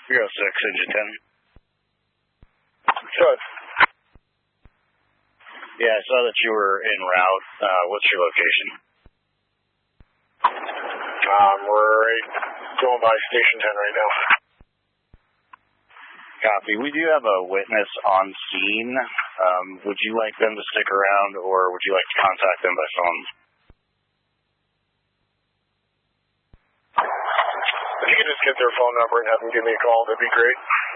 06, engine 10. Good. Yeah, I saw that you were en route. What's your location? We're going by Station 10 right now. Copy. We do have a witness on scene. Would you like them to stick around, or would you like to contact them by phone? If you could just get their phone number and have them give me a call, that'd be great.